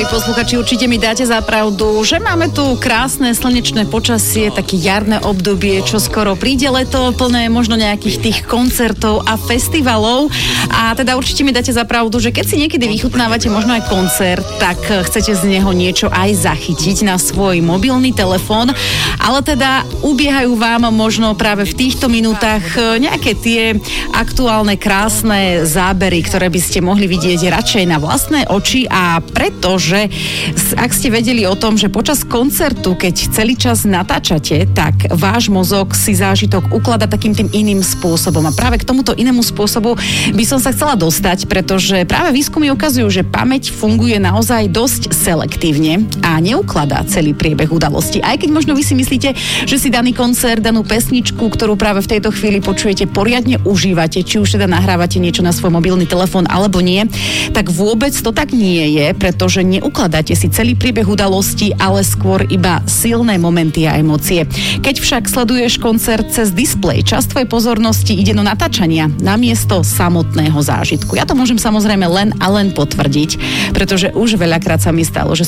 milí posluchači, určite mi dáte za pravdu, že máme tu krásne slnečné počasie, také jarné obdobie, čo skoro príde leto, plné možno nejakých tých koncertov a festivalov. A teda určite mi dáte za pravdu, že keď si niekedy vychutnávate možno aj koncert, tak chcete z neho niečo aj zachytiť na svoj mobilný telefón, ale teda ubiehajú vám možno práve v týchto minútach nejaké tie aktuálne krásne zábery, ktoré by ste mohli vidieť radšej na vlastné oči, a pretože ak ste vedeli o tom, že počas koncertu, keď celý čas natáčate, tak váš mozog si zážitok ukladá takým tým iným spôsobom. A práve k tomuto inému spôsobu by som sa chcela dostať, pretože práve výskumy ukazujú, že pamäť funguje naozaj dosť selektívne a neukladá celý priebeh udalosti. Aj keď možno vy si myslíte, že si daný koncert, danú pesničku, ktorú práve v tejto chvíli počujete, poriadne užívate, či už teda nahrávate niečo na svoj mobilný telefón alebo nie, tak vôbec to tak nie je, pretože neukladáte si celý priebeh udalosti, ale skôr iba silné momenty a emócie. Keď však sleduješ koncert cez displej, časť tvojej pozornosti ide do natáčania namiesto samotného zážitku. Ja to môžem samozrejme len a len potvrdiť, pretože už veľakrát sa mi stalo, že